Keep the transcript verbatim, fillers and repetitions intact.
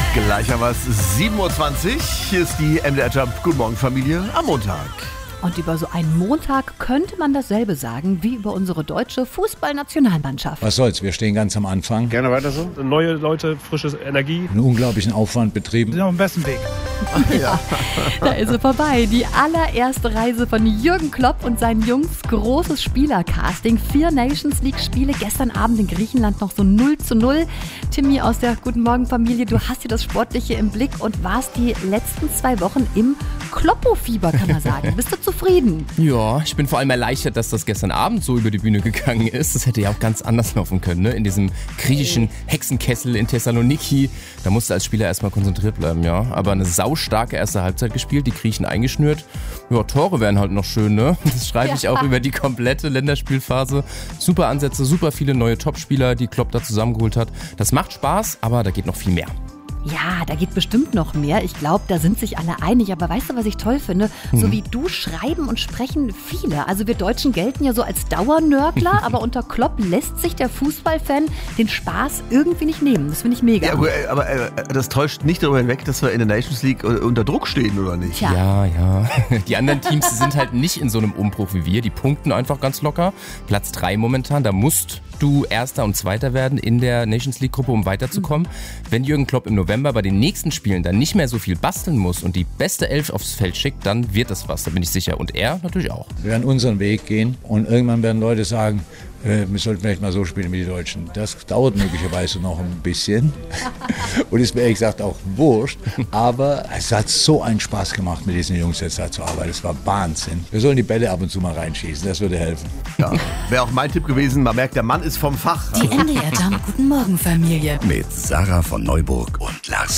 Gleich haben wir es, sieben Uhr zwanzig. Hier ist die M D R Jump. Guten Morgen, Familie, am Montag. Und über so einen Montag könnte man dasselbe sagen wie über unsere deutsche Fußballnationalmannschaft. Was soll's, wir stehen ganz am Anfang. Gerne weiter so. Neue Leute, frische Energie. Einen unglaublichen Aufwand betrieben. Wir sind auf dem besten Weg. Ja, da ist sie vorbei. Die allererste Reise von Jürgen Klopp und seinen Jungs. Großes Spielercasting. Vier Nations League-Spiele. Gestern Abend in Griechenland noch so null zu null. Timmy aus der Guten Morgen Familie, du hast hier das Sportliche im Blick und warst die letzten zwei Wochen im Kloppo-Fieber, kann man sagen. Bist du zufrieden? Ja, ich bin vor allem erleichtert, dass das gestern Abend so über die Bühne gegangen ist. Das hätte ja auch ganz anders laufen können, ne? In diesem griechischen Hexenkessel in Thessaloniki. Da musste als Spieler erstmal konzentriert bleiben, ja. Aber eine saustarke erste Halbzeit gespielt, die Griechen eingeschnürt. Ja, Tore wären halt noch schön, ne? Das schreibe ich Ja. auch über die komplette Länderspielphase. Super Ansätze, super viele neue Topspieler, die Klopp da zusammengeholt hat. Das macht Spaß, aber da geht noch viel mehr. Ja, da geht bestimmt noch mehr. Ich glaube, da sind sich alle einig. Aber weißt du, was ich toll finde? So Mhm. wie du schreiben und sprechen viele. Also wir Deutschen gelten ja so als Dauernörgler, aber unter Klopp lässt sich der Fußballfan den Spaß irgendwie nicht nehmen. Das finde ich mega. Ja, aber, aber äh, das täuscht nicht darüber hinweg, dass wir in der Nations League äh, unter Druck stehen, oder nicht? Tja. Ja, ja. Die anderen Teams sind halt nicht in so einem Umbruch wie wir. Die punkten einfach ganz locker. Platz drei momentan, da musst du Erster und Zweiter werden in der Nations League Gruppe, um weiterzukommen. Wenn Jürgen Klopp im November bei den nächsten Spielen dann nicht mehr so viel basteln muss und die beste Elf aufs Feld schickt, dann wird das was, da bin ich sicher. Und er natürlich auch. Wir werden unseren Weg gehen und irgendwann werden Leute sagen, äh, wir sollten vielleicht mal so spielen wie die Deutschen. Das dauert möglicherweise noch ein bisschen und ist mir ehrlich gesagt auch wurscht. Aber es hat so einen Spaß gemacht, mit diesen Jungs jetzt da zu arbeiten. Es war Wahnsinn. Wir sollen die Bälle ab und zu mal reinschießen, das würde helfen. Ja. Wäre auch mein Tipp gewesen, man merkt, der Mann ist vom Fach. Die M D R Jump Guten Morgen Familie. Mit Sarah von Neuburg und Lars